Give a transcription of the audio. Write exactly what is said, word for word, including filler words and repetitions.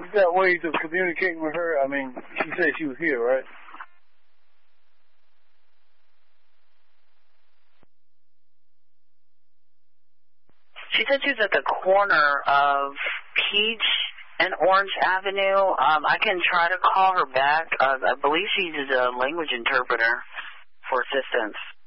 you got ways of communicating with her? I mean, she said she was here, right? She said she was at the corner of Peach and Orange Avenue. Um, I can try to call her back. Uh, I believe she uses a language interpreter for assistance.